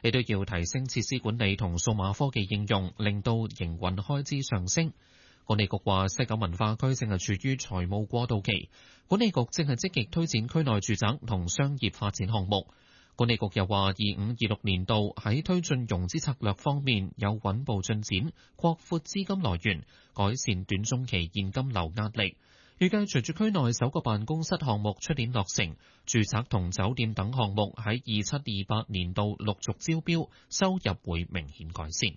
亦都要提升設施管理同數碼科技應用，令到營運開支上升。管理局話，西九文化區正係處於財務過渡期，管理局正係積極推展區內住宅同商業發展項目。管理局又話，25-26年度喺推進融資策略方面有穩步進展，擴闊資金來源，改善短中期現金流壓力。預計隨住區內首個辦公室項目出年落成，住宅同酒店等項目喺27-28年度陸續招標，收入會明顯改善。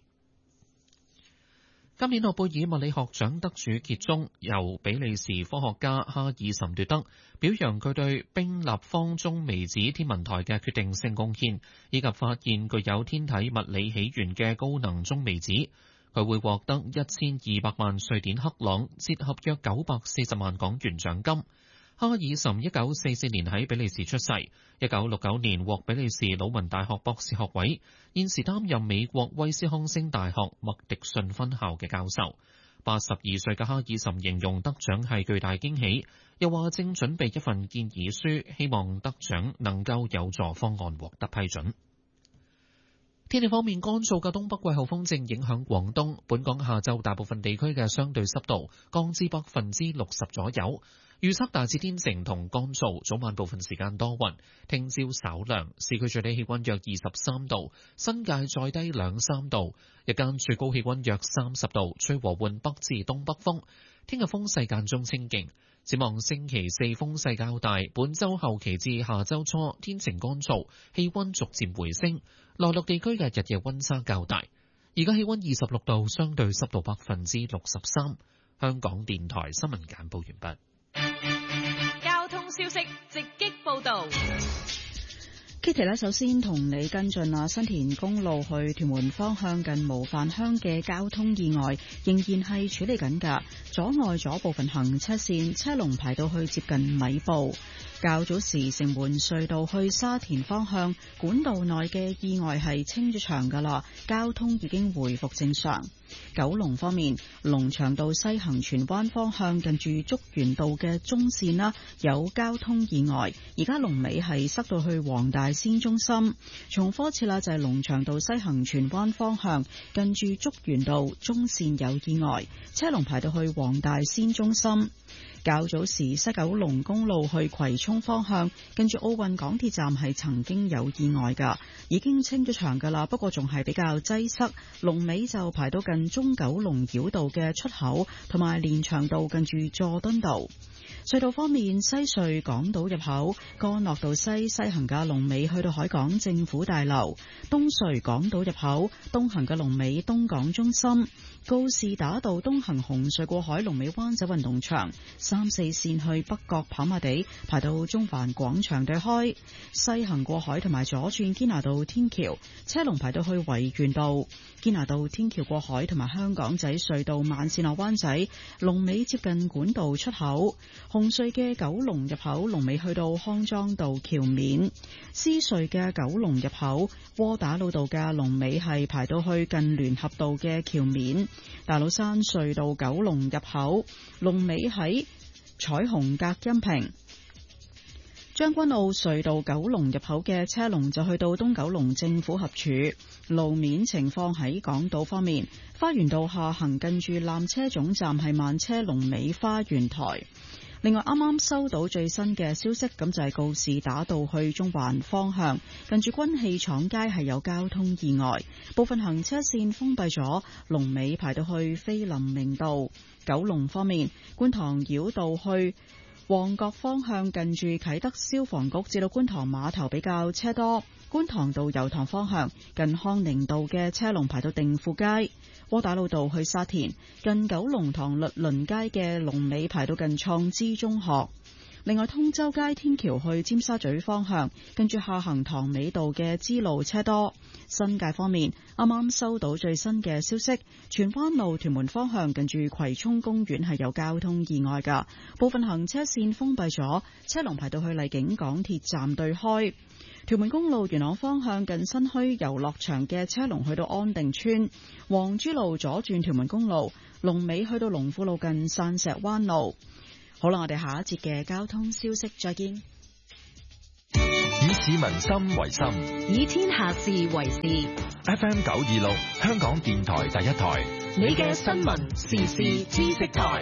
今年諾貝爾物理學獎得主傑中由比利時科學家哈爾岑奪得，表揚佢對冰立方中微子天文台嘅決定性貢獻，以及發現具有天體物理起源嘅高能中微子。佢會獲得1200萬瑞典克朗，折合約940萬港元獎金。哈爾岑1944年喺比利時出世，1969年獲比利時魯汶大學博士學位，現時擔任美國威斯康星大學麥迪遜分校嘅教授。82歲嘅哈爾岑形容得獎係巨大驚喜，又話正準備一份建議書，希望得獎能夠有助方案獲得批准。天氣方面，乾燥嘅東北季候風正影響廣東，本港下晝大部分地區嘅相對濕度降至60%左右。預測大致天晴同乾燥，早晚部分時間多雲。聽朝稍涼，市區最低氣溫約23度，新界再低2-3度。日間最高氣溫約30度，吹和緩北至東北風。聽日風勢間中清勁。展望星期四風勢較大，本週後期至下週初天晴乾燥，氣溫逐漸回升。內陸地區日夜溫差較大。而家氣溫26度，相對濕度63%。香港電台新聞簡報完畢。 交通消息直擊報道。 Kitty 呢，首先同你跟進啊，新田公路去屯門方向近模範鄉嘅交通意外仍然係處理緊㗎，阻礙咗部分行車線，車龍排到去接近米埔。較早時城門隧道去沙田方向管道內嘅意外係清咗場㗎啦，交通已經回復正常。九龍方面，龍翔道西行荃灣方向近住竹園道嘅中線啦，有交通意外，而家龍尾係塞到去黃大仙中心。重複一次啦，就係龍翔道西行荃灣方向近住竹園道中線有意外，車龍排到去黃大仙中心。較早時西九龍公路去葵涌方向跟住奧運港鐵站係曾經有意外㗎，已經清咗場㗎啦，不過仲係比較擠塞，龍尾就排到近中九龍繞道嘅出口同埋連翔道近住佐敦道。隧道方面，西隧港島入口干諾道西行嘅龍尾去到海港政府大樓，東隧港島入口東行嘅龍尾東港中心，告士打道東行紅隧過海龍尾灣仔運動場，3、4線去北角跑馬地排到中環廣場對開，西行過海同埋左轉堅拿道天橋車龍排到去維園道，堅拿道天橋過海同埋香港仔隧道慢線落灣仔龍尾接近管道出口，紅隧嘅九龍入口龍尾去到康莊道橋面，獅隧嘅九龍入口窩打老道嘅龍尾係排到去近聯合道嘅橋面，大老山隧道九龍入口龍尾喺彩虹隔音屏，將軍澳隧道九龍入口嘅車龍就去到東九龍政府合署。路面情況喺港島方面，花園道下行近住纜車總站係慢車龍尾花園台。另外啱啱收到最新嘅消息，咁就係告士打道去中環方向近住軍器廠街係有交通意外，部分行車線封閉咗，龍尾排到去菲林明道。九龍方面，觀塘繞道去旺角方向近住啟德消防局至到觀塘碼頭比較車多，觀塘道油塘方向近康寧道嘅車龍排到定富街，窩打老道去沙田近九龍塘律倫街嘅龍尾排到近創知中學。另外，通州街天橋去尖沙咀方向跟住下行塘尾道嘅支路車多。新界方面，啱啱收到最新嘅消息，荃灣路屯門方向近住葵涌公園係有交通意外噶，部分行車線封閉咗，車龍排到去荔景港鐵站對開。屯門公路元朗方向近新墟遊樂場嘅車龍去到安定村，黃珠路左轉屯門公路龍尾去到龍富路近散石灣路。好啦，我哋下一節嘅交通消息再見。 以市民心為心， 以天下事為事。 FM 926，香港電台第一台， 你嘅新聞時事知識台。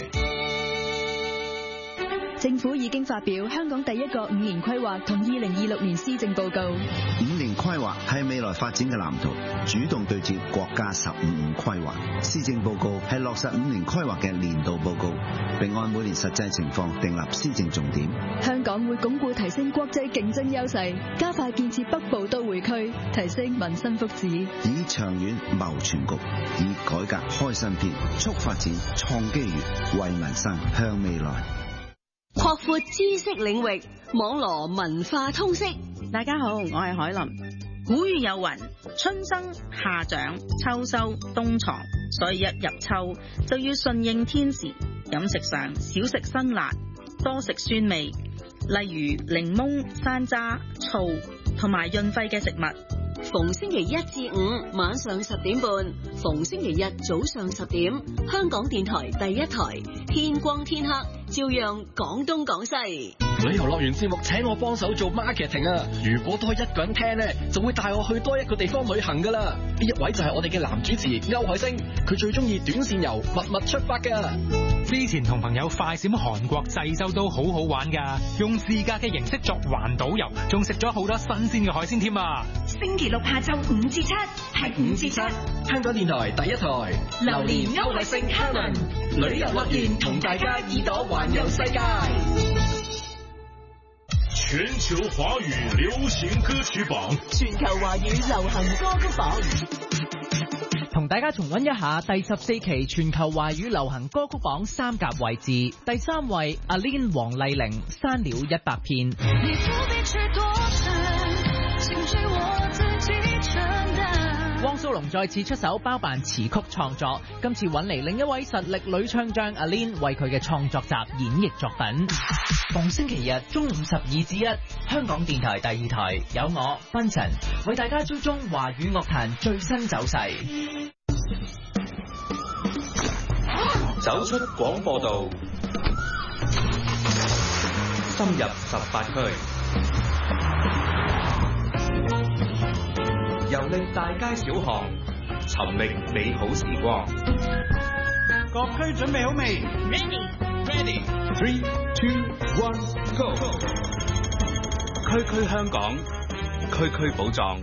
政府已經發表香港第一個5年規劃同2026年施政報告。 5年規劃係未來發展嘅藍圖，主動對接國家15五規劃。施政報告係落實5年規劃嘅年度報告，並按每年實際情況訂立施政重點。 香港會鞏固提升國際競爭優勢，加快建設北部都會區，提升民生福祉， 以長遠謀全局，以改革開新篇，促發展創機遇，為民生向未來。 擴闊知識領域，網羅文化通識。 大家好，我係海林。古語有云：春生夏長秋收冬藏，所以一入秋就要順應天時。飲食上少食辛辣，多食酸味，例如檸檬、山楂、醋同埋潤肺嘅食物。 逢星期一至五晚上10點半，逢星期日早上10點，香港電台第一台，天光天黑，照樣講東講西。 旅遊樂園節目請我幫手做 marketing 啊！如果多一個人聽呢，就會帶我去多一個地方旅行噶啦。呢一位就係我哋嘅男主持歐海星，佢最中意短線遊，密出發噶。 之前同朋友快閃韓國濟州都好好玩噶，用自駕嘅形式作環島遊，仲食咗好多新鮮嘅海鮮添啊！ 星期六下晝5至7，係5至7， 香港電台第一台， 榴蓮歐海星 Helen 旅遊樂園同大家耳朵環遊世界。 全球華語流行歌曲榜， 全球華語流行歌曲榜， 同大家重溫一下第14期全球華語流行歌曲榜3甲位置。第3位 Aline 黃麗玲《山了100片》。汪蘇泷再次出手包辦詞曲創作，今次揾嚟另一位實力女唱將 Aline 為佢嘅創作集演繹作品。逢星期日中午12至1，香港電台第2台有我賓晨為大家追蹤華語樂壇最新走勢。 走出廣播道，深入18區，遊歷大街小巷，尋覓美好時光。 各區準備好未 ？Ready。3、2、1 ，Go！ 區區香港，區區寶藏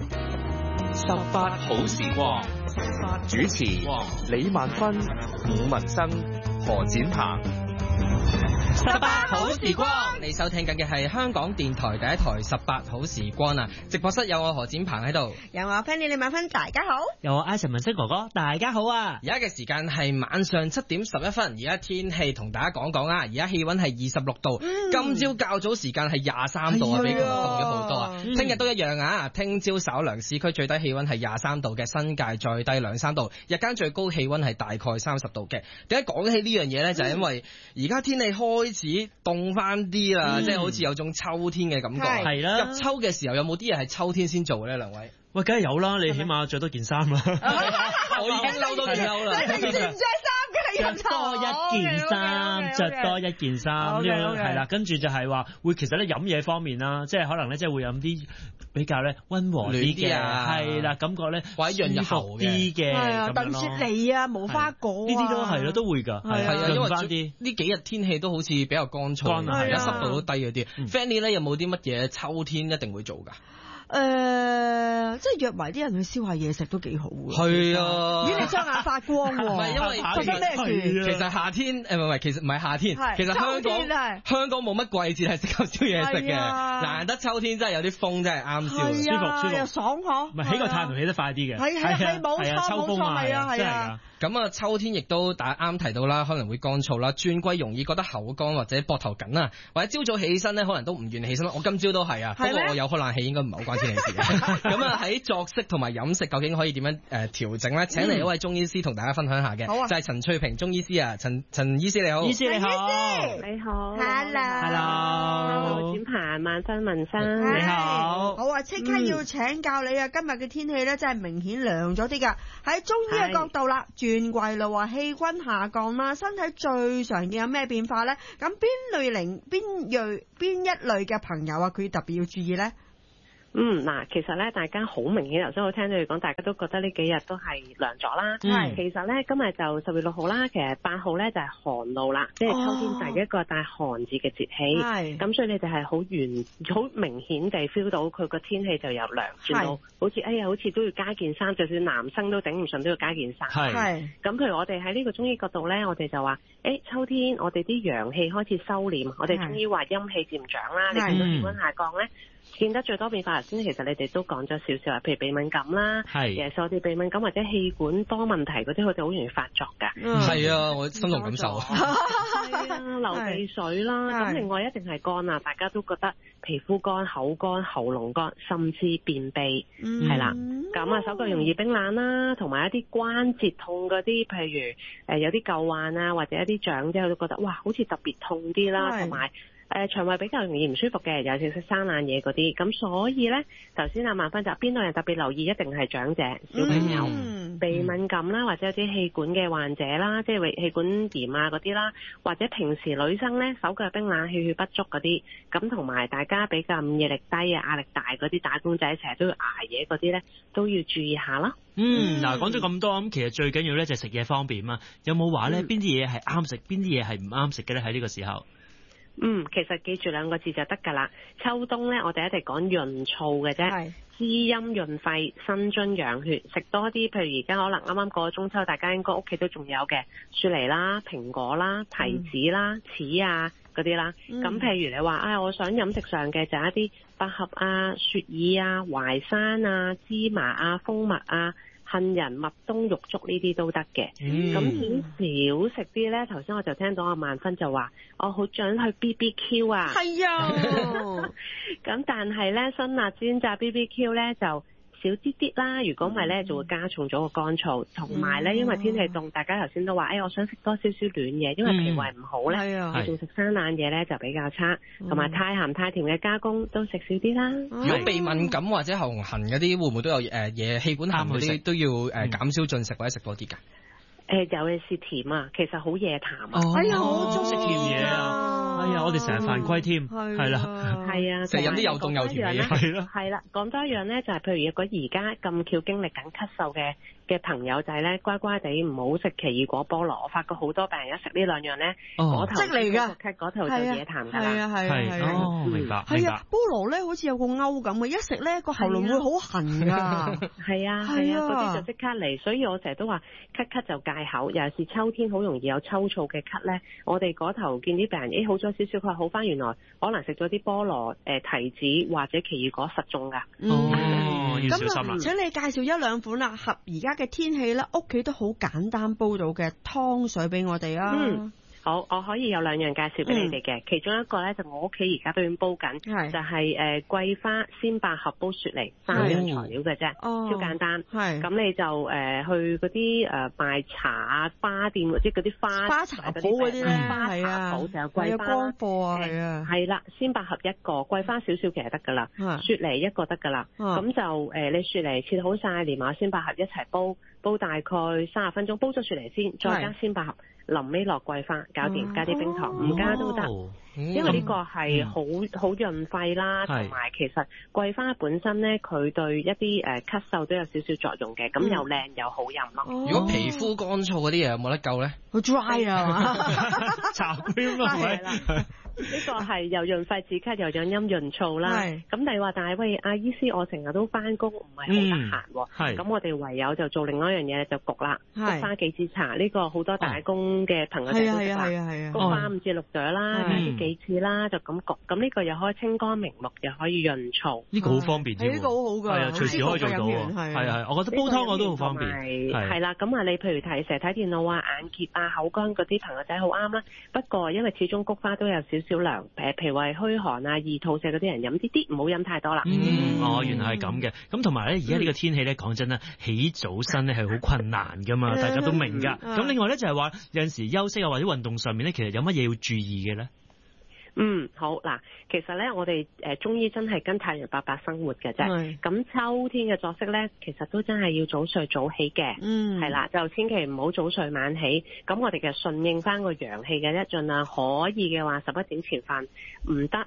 ，18好時光。主持李萬芬、伍文生、何展鵬。 18好時光，你收聽緊嘅係香港電台第一台18好時光啊！直播室有我何展鵬喺度， 有我 Penny 李萬芬，大家好； 有我 Ivan 文色哥哥，大家好啊！而家嘅時間係晚上7點11分，而家天氣同大家講講啊！而家氣溫係26度，今朝較早時間係23度啊，比琴日凍咗好多啊！聽日都一樣啊！聽朝稍涼，市區最低氣溫係23度嘅，新界再低2-3度，日間最高氣溫係大概30度嘅。點解講起呢樣嘢呢？就係因為而家天氣開始凍翻啲啦，即係好似有種秋天嘅感覺。係啦，入秋嘅時候有冇啲嘢係秋天先做嘅咧？兩位？ 喂，梗係有啦，你起碼着多件衫啦。 我已經嬲多件褸啦。 你平時唔着衫嘅， 着多一件衫，着多一件衫咁樣係啦。跟住就係話會其實咧飲嘢方面啦，即係可能咧即係會飲啲比較咧溫和啲嘅，係啦，感覺咧或者潤喉啲嘅， 係啊，燉雪梨啊，無花果呢啲都係咯，都會㗎。 係啊，因為呢幾日天氣都好似比較乾燥，而家濕度都低嗰啲。Fanny 咧有冇啲乜嘢秋天一定會做㗎？ 即係約埋啲人去燒下嘢食都幾好喎。 係啊， 咦，你雙眼發光喎。唔係因為其實夏天其實唔係夏天，其實香港冇乜季節係適合燒嘢食嘅。難得秋天真係有啲風，真係啱燒，舒服又爽嗬。 唔係起個太陽起得快啲嘅。 係冇錯冇錯，係啊係啊。 咁啊，秋天亦都大家啱提到啦，可能會乾燥啦，轉季容易覺得口乾或者膊頭緊啊，或者朝早起身咧，可能都唔願起身。我今朝都係啊，不過我有開冷氣，應該唔係好關天氣事嘅。咁啊，喺作息同埋飲食究竟可以點樣調整咧？請嚟一位中醫師同大家分享下嘅，就係陳翠萍中醫師啊，陳醫師你好， 醫師你好， 你好 ，Hello， 展鵬、萬芬、文生， 你好， 好啊，即刻要請教你啊！今日嘅天氣咧真係明顯涼咗啲㗎，喺中醫嘅角度啦，轉季啦喎，氣溫下降啦，身體最常見有咩變化咧？咁邊一類嘅朋友啊，佢特別要注意咧？ 嗱，其實咧，大家好明顯，頭先我聽到你講，大家都覺得呢幾日都係涼咗啦。 係其實咧，今日就10月6號啦，其實8號咧就係寒露啦，即係秋天第一個帶寒字嘅節氣。 係咁所以你哋係好明顯地 feel 到佢個天氣就由涼轉到好似好似都要加件衫，就算男生都頂唔順都要加件衫。 係咁譬如我哋喺呢個中醫角度咧，我哋就話，秋天我哋啲陽氣開始收斂，我哋中醫話陰氣漸長啦，你見到氣溫下降咧。見得最多變化頭先，其實你哋都講咗少少啊，譬如鼻敏感啦，其實我哋鼻敏感或者氣管多問題嗰啲，佢哋好容易發作㗎。 係啊，我深同感受。 係啊，流鼻水啦，咁另外一定係乾啊，大家都覺得皮膚乾、口乾、喉嚨乾，甚至便秘，係啦。咁啊，手腳容易冰冷啦，同埋一啲關節痛嗰啲，譬如有啲舊患啊，或者一啲長者佢都覺得哇，好似特別痛啲啦，同埋。腸胃比較容易唔舒服嘅，尤其是食生冷嘢嗰啲，咁所以咧，頭先阿萬芬就邊度人特別留意，一定係長者、小朋友、鼻敏感啦，或者有啲氣管嘅患者啦，即係氣管炎啊嗰啲啦，或者平時女生咧手腳冰冷、氣血不足嗰啲，咁同埋大家比較免疫力低啊、壓力大嗰啲打工仔，成日都要捱夜嗰啲咧，都要注意下啦。 嗱，講咗咁多，咁其實最緊要咧就係食嘢方便啊。有冇話咧邊啲嘢係啱食，邊啲嘢係唔啱食嘅咧？喺呢個時候？ 其實記住2個字就得㗎啦。秋冬咧，我哋一定講潤燥嘅啫，滋陰潤肺、生津養血，食多啲。譬如而家可能啱啱過咗中秋，大家應該屋企都仲有嘅雪梨啦、蘋果啦、提子啦、柿啊嗰啲啦。咁譬如你話我想飲食上嘅就係一啲百合啊、雪耳啊、淮山啊、芝麻啊、蜂蜜啊。杏仁、麥冬、玉竹呢啲都得嘅，咁少食啲咧。頭先我就聽到阿萬芬就話，我好想去 BBQ 啊，係啊，咁但係咧辛辣煎炸 BBQ 咧就少啲啲啦，如果唔係咧就會加重咗個乾燥，同埋咧因為天氣凍，大家頭先都話，我想食多少少暖嘢，因為脾胃唔好咧，你仲食生冷嘢咧就比較差，同埋太鹹太甜嘅加工都食少啲啦。 如果鼻敏感或者喉嚨痕嗰啲，會唔會都有嘢氣管痕嗰啲都要減少進食或者食多啲㗎？ 尤其是甜啊，其實好惹痰啊。 哎呀，我好中意食甜嘢啊！哎呀，我哋成日犯規添，係啦， 係啊， 成日飲啲又凍又甜嘅嘢，係咯， 係啦。講多一樣咧，就係譬如如果而家咁巧經歷緊咳嗽嘅朋友仔咧，乖乖地唔好食奇異果、菠蘿。我發覺好多病人一食呢兩樣咧，嗰頭即嚟㗎，咳嗰頭就惹痰㗎啦。 係啊， 明白。 係啊，菠蘿咧好似有個勾咁嘅，一食咧個喉嚨會好痕㗎。 係啊，嗰啲就即刻嚟，所以我成日都話咳就戒口，尤其是秋天好容易有抽燥嘅咳咧。我哋嗰頭見啲病人，好咗少少，佢好翻，原來可能食咗啲菠蘿、提子或者奇異果實中㗎。 要小心啦。 請你介紹1-2款啦，合而家嘅天氣啦，屋企都好簡單煲到嘅湯水俾我哋啊。 好，我可以有2樣介紹俾你哋嘅，其中一個咧就我屋企而家都已經煲緊，就係桂花、鮮百合煲雪梨，3樣材料嘅啫，超簡單。咁你就去嗰啲賣茶啊、花店或者嗰啲花茶鋪嗰啲咧， 花茶鋪就有桂花乾貨啊， 係啦，鮮百合1個，桂花少少其實得噶啦，雪梨1個得噶啦。咁就你雪梨切好晒，連埋鮮百合一齊煲大概30分鐘，煲咗雪梨先，再加鮮百合。臨尾落桂花，搞掂，加啲冰糖，唔加都得，因為呢個係好潤肺啦，同埋其實桂花本身咧，佢對一啲咳嗽都有少少作用嘅，咁又靚又好飲咯。 如果皮膚乾燥嗰啲嘢有冇得救咧？ 好 dry 啊， 茶杯啊，係啦。呢個係又潤肺止咳又養陰潤燥啦。咁你話，但係喂，阿醫師，我成日都翻工，唔係好得閒喎。咁我哋唯有就做另外一樣嘢，就焗啦。菊花杞子茶呢個好多打工嘅朋友仔都識啦。菊花5至6朵啦，加啲杞子啦，就咁焗。咁呢個又可以清肝明目，又可以潤燥。 呢個好方便添。 呢個好好㗎。 係啊，隨時可以做到。係，我覺得煲湯我都好方便。 係啦，咁啊，你譬如成日睇電腦啊、眼澀啊、口乾嗰啲朋友仔好啱啦。不過因為始終菊花都有少少涼，譬如話虛寒啊、易肚瀉嗰啲人飲啲，唔好飲太多啦。 原來係咁嘅。咁同埋咧，而家呢個天氣咧，講真啦，起早身咧係好困難噶嘛，大家都明㗎。咁另外咧就係話有陣時休息啊或者運動上面咧，其實有乜嘢要注意嘅咧？ 好嗱，其實咧我哋中醫真係跟太陽伯伯生活嘅啫。咁秋天嘅作息咧，其實都真係要早睡早起嘅。係啦，就千祈唔好早睡晚起。咁我哋嘅順應翻個陽氣嘅，盡量可以嘅話11點前瞓，唔得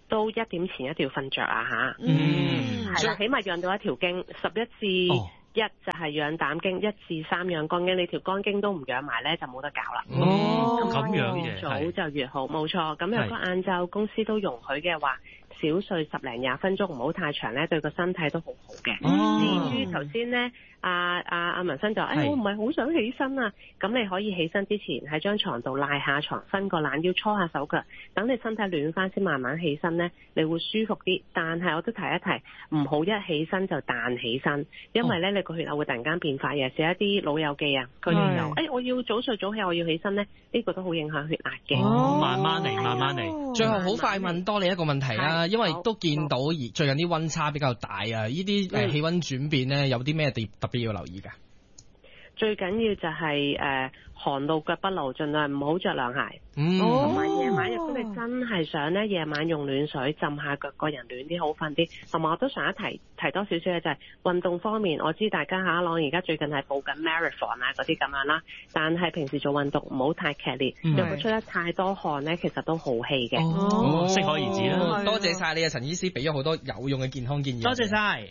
都1點前一定要瞓着啊嚇。係啦，起碼養到一條經，11至1就係養膽經，1至3養肝經，你條肝經都唔養埋咧就冇得搞啦。 咁樣嘅， 早就越好，冇錯。咁如果晏晝公司都容許嘅話，小睡10零20分鐘，唔好太長咧，對個身體都好好嘅。至於頭先咧，阿文生就我唔係好想起身啊。咁你可以起身之前喺張床度賴下床，伸個懶腰，搓下手腳，等你身體暖翻先，慢慢起身咧，你會舒服啲。但係我都提一提，唔好一起身就彈起身，因為咧你個血壓會突然間變化。尤其是一啲老友記啊，佢哋就我要早睡早起，我要起身咧，呢個都好影響血壓嘅。 慢慢嚟，慢慢嚟。 最後好快問多你一個問題啦，因為都見到最近啲溫差比較大啊，呢啲氣溫轉變咧，有啲咩特別要留意㗎？ 最緊要就係寒露腳不露，盡量唔好着涼鞋。同埋夜晚，如果你真係想咧，夜晚用暖水浸下腳，個人暖啲，好瞓啲。同埋我都想提多少少嘅就係運動方面，我知大家下朗而家最近係報緊 marathon 啊嗰啲咁樣啦，但係平時做運動唔好太劇烈，如果出得太多汗咧，其實都好氣嘅。 適可而止啦。 多謝晒你啊，陳醫師俾咗好多有用嘅健康建議。 多謝晒。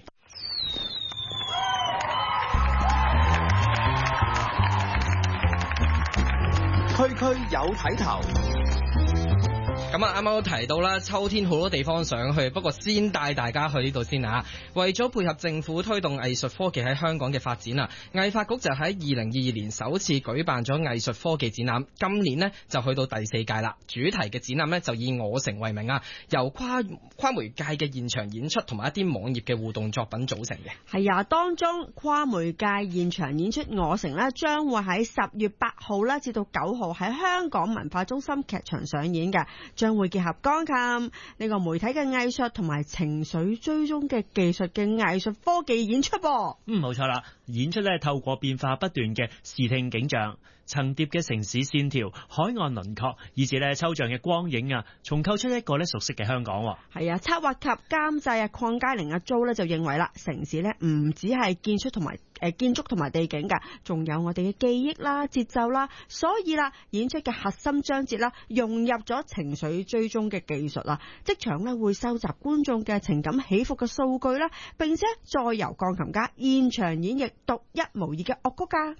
區區有睇頭。 咁啊，啱啱都提到啦，秋天好多地方想去，不過先帶大家去呢度先啊！為咗配合政府推動藝術科技喺香港嘅發展啊，藝發局就喺2022年首次舉辦咗藝術科技展覽，今年呢就去到第4屆啦。主題嘅展覽呢就以我城為名啊，由跨媒介嘅現場演出同埋一啲網頁嘅互動作品組成嘅。 係啊，當中跨媒介現場演出我城呢將會喺10月8號啦至到9號喺香港文化中心劇場上演嘅。將會結合鋼琴呢個媒體嘅藝術同埋情緒追蹤嘅技術嘅藝術科技演出噃。 冇錯啦，演出咧透過變化不斷嘅視聽景象、層疊嘅城市線條、海岸輪廓，以至咧抽象嘅光影啊，重構出一個咧熟悉嘅香港。 係啊，策劃及監製鄺佳玲阿 Jo 咧就認為啦，城市咧唔止係建築同埋地景㗎，仲有我哋嘅記憶啦、節奏啦，所以啦，演出嘅核心章節啦，融入咗情緒追蹤嘅技術啦，即場咧會收集觀眾嘅情感起伏嘅數據啦，並且再由鋼琴家現場演繹獨一無二嘅樂曲㗎。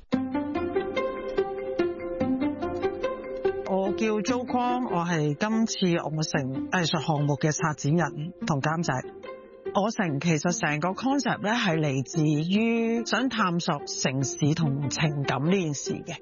我叫 Jo Kwong， 我係今次我城藝術項目嘅策展人同監製。我城其實成個 concept 咧係嚟自於想探索城市同情感呢件事嘅。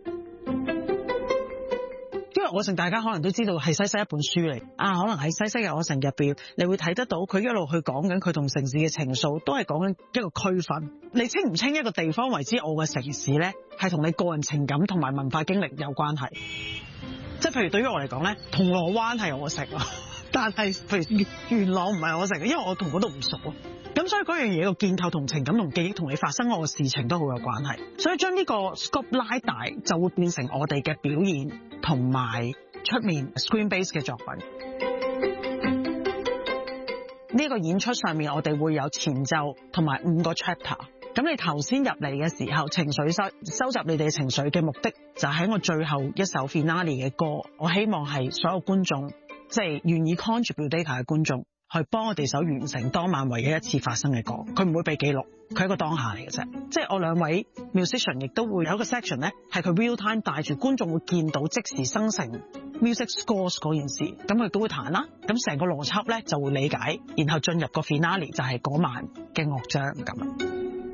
因為我城大家可能都知道係西西一本書嚟啊，可能喺西西嘅我城入邊，你會睇得到佢一路去講緊佢同城市嘅情愫，都係講緊一個區分。你稱唔稱一個地方為之我嘅城市咧，係同你個人情感同埋文化經歷有關係。即係譬如對於我嚟講咧，銅鑼灣係我城啊，但係譬如元朗唔係我城，因為我同嗰度唔熟啊。咁所以嗰樣嘢個建構同情感同記憶同你發生嗰個事情都好有關係。所以將呢個 scope 拉大，就會變成我哋嘅表現同埋出面 screen base 嘅作品。呢個演出上面我哋會有前奏同埋5個 chapter。咁你頭先入嚟嘅時候，情緒收集你哋情緒嘅目的，就喺我最後一首 finale 嘅歌。我希望係所有觀眾，即係願意 contribute data 嘅觀眾，去幫我哋手完成當晚唯一一次發生嘅歌。佢唔會被記錄，佢係一個當下嚟嘅啫。即係我兩位 musician 亦都會有一個 section 咧，係佢 real time 帶住觀眾會見到即時生成 music scores 嗰件事。咁佢都會彈啦，咁成個邏輯咧就會理解，然後進入個 finale 就係嗰晚嘅樂章咁。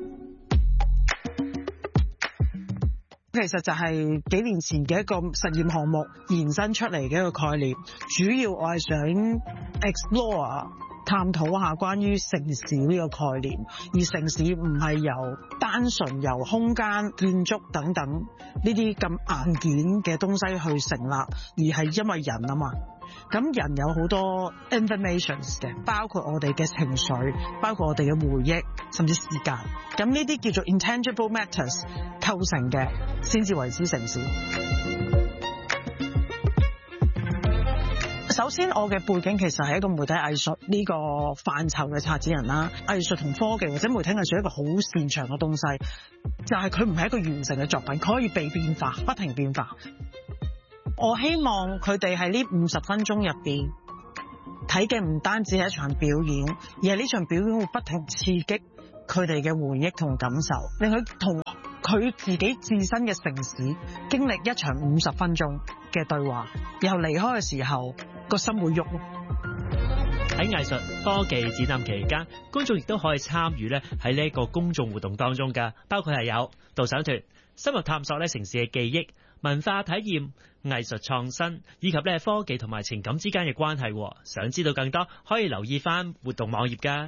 其實就係幾年前嘅一個實驗項目延伸出嚟嘅一個概念，主要我係想 explore 探討下關於城市呢個概念，而城市唔係由單純由空間、建築等等呢啲咁硬件嘅東西去成立，而係因為人啊嘛。咁人有好多 informations 嘅，包括我哋嘅情緒，包括我哋嘅回憶，甚至時間。咁呢啲叫做 intangible matters 構成嘅，先至為之城市。首先，我嘅背景其實係一個媒體藝術呢個範疇嘅策展人啦。藝術同科技或者媒體藝術一個好擅長嘅東西，就係佢唔係一個完成嘅作品，佢可以被變化，不停變化。我希望佢哋喺呢50分鐘入邊睇嘅唔單止係一場表演，而係呢場表演會不停刺激佢哋嘅回憶同感受，令佢同佢自己自身嘅城市經歷一場50分鐘嘅對話，然後離開嘅時候個心會喐。 喺藝術科技展覽期間，觀眾亦都可以參與咧喺呢一個公眾活動當中㗎，包括係有導賞團、深入探索咧城市嘅記憶、文化體驗、藝術創新，以及咧科技同埋情感之間嘅關係。想知道更多，可以留意翻活動網頁㗎。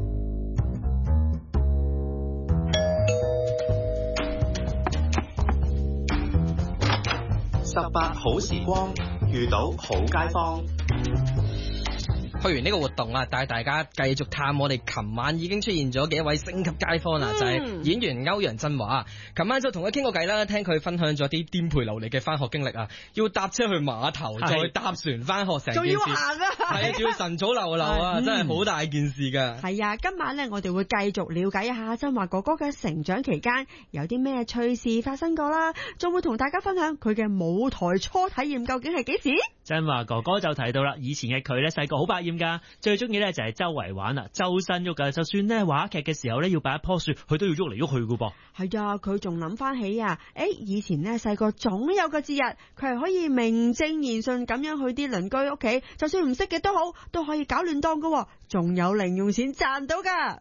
18好時光，遇到好街坊。 去完呢個活動啊，帶大家繼續探我哋琴晚已經出現咗嘅一位星級街坊啦，就係演員歐陽震華。琴晚就同佢傾過偈啦，聽佢分享咗啲顛沛流離嘅翻學經歷啊，要搭車去碼頭，再搭船翻學，成件事仲要行啊，係啊，仲要晨早流流啊，真係好大件事㗎。 係啊，今晚咧我哋會繼續了解一下震華哥哥嘅成長期間有啲咩趣事發生過啦，仲會同大家分享佢嘅舞台初體驗究竟係幾時。 震華哥哥就提到啦，以前嘅佢咧細個好百厭㗎，最中意咧就係周圍玩啦，周身喐㗎，就算咧話劇嘅時候咧要擺一棵樹，佢都要喐嚟喐去㗎噃。 係啊，佢仲諗翻起啊，以前咧細個總有個節日，佢係可以名正言順咁樣去啲鄰居屋企，就算唔識嘅都好，都可以搞亂檔㗎，仲有零用錢賺到㗎。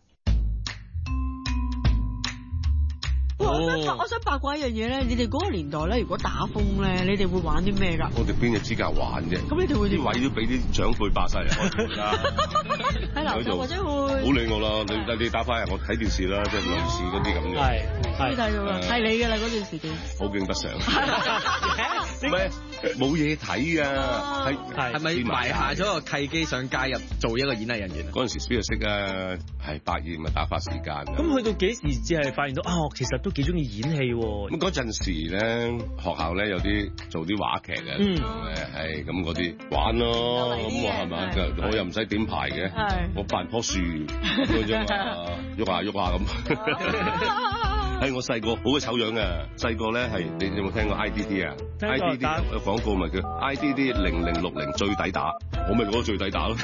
我想八卦一樣嘢咧，你哋嗰個年代咧，如果打風咧，你哋會玩啲咩㗎？ 我哋邊有資格玩啫？咁你哋會啲位都俾啲長輩霸晒嚟開啦。 喺樓上或者會唔好理我啦，你打翻嚟，我睇電視啦，即係類似嗰啲咁嘅。 係睇到啦，係你㗎啦嗰段時間。 好景不常。唔係冇嘢睇啊！ 係咪埋下咗個契機想加入做一個演藝人員？ 嗰陣時邊度識啊？係百厭咪打發時間。 咁去到幾時至係發現到其實都幾中意演戲喎？ 咁嗰陣時咧，學校咧有啲做啲話劇嘅，係咁嗰啲玩咯。咁我係咪？我又唔使點排嘅，我扮棵樹咁樣啫嘛，喐下喐下咁。係我細個好鬼醜樣嘅，細個咧係你有冇聽過 IDD 啊？IDD 有廣告咪叫 IDD 0060最抵打，我咪嗰個最抵打咯。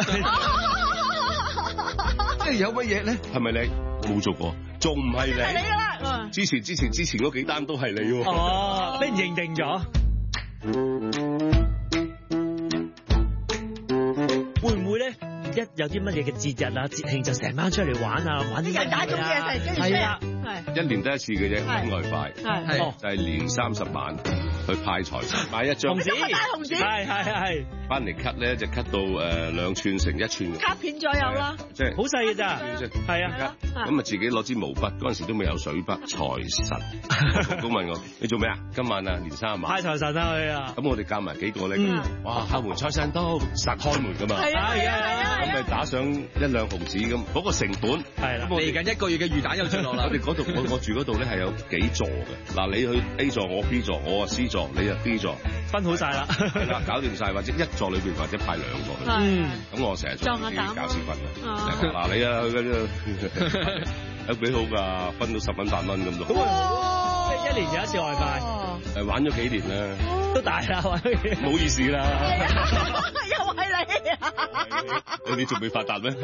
即係有乜嘢咧？係咪你？冇做過，仲唔係你？係你啦！之前嗰幾單都係你喎。 哦，你認定咗？會唔會咧？一有啲乜嘢嘅節日啊、節慶就成班出嚟玩啊，玩啲人打種嘢食，係啊， 一年得一次嘅啫，揾外快，就係年30晚去派財神，買一張紅紙， 係， 翻嚟 cut 咧就 cut 到2寸乘1寸嘅卡片左右啦， 即係好細嘅咋，係啊， 咁啊自己攞支毛筆，嗰陣時都未有水筆，財神，公問我你做咩啊？今晚啊年30晚派財神啊佢啊， 咁我哋夾埋幾個咧，哇敲門財神到，實開門噶嘛， 係啊。 咁咪打上1兩毫紙咁，嗰個成本係啦。 嚟緊1個月嘅魚蛋又出落啦。 我哋嗰度我住嗰度咧係有幾座嘅。嗱，你去 A 座，我 B 座，我啊 C 座，你啊 D 座， 分好晒啦。 係啦，搞掂晒，或者一座裏邊或者派2個去。咁我成日做啲搞屎棍啊。嗱你啊去嗰啲有幾好㗎，分到10蚊8蚊咁咯。 即係1年有一次外快。 玩咗幾年啦。 都大啦，唔好意思啦。 又係你啊！ 你仲未發達咩？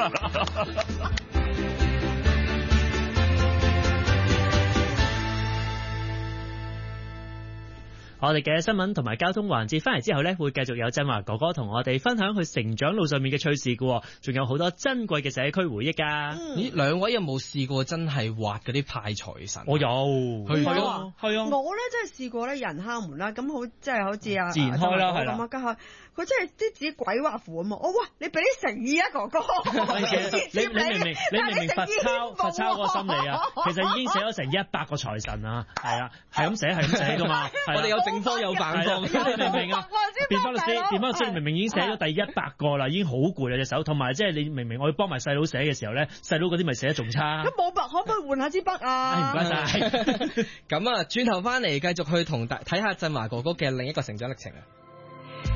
我哋嘅新聞同埋交通環節翻嚟之後呢，會繼續有震華哥哥同我哋分享佢成長路上面嘅趣事嘅，仲有好多珍貴嘅社區回憶㗎。 咦，兩位有冇試過真係畫嗰啲派財神？ 我有， 係啊， 我咧真係試過咧，人敲門啦，咁好即係好似啊自然開啦，係啦， 咁啊，佢真係啲自己鬼畫符啊嘛！我哇，你俾啲誠意啊，哥哥！ 你明明罰抄嗰個心理啊，其實已經寫咗成100個財神啊，係啊，係咁寫㗎嘛。 我哋有正方有反方， 你明唔明啊？變翻律師，你明明已經寫咗第100個啦，已經好攰啦隻手，同埋即係你明明我要幫埋細佬寫嘅時候咧，細佬嗰啲咪寫得仲差。 咁冇筆可唔可以換下支筆啊？ 唔該晒。 咁啊，轉頭翻嚟繼續去同睇下震華哥哥嘅另一個成長歷程啊！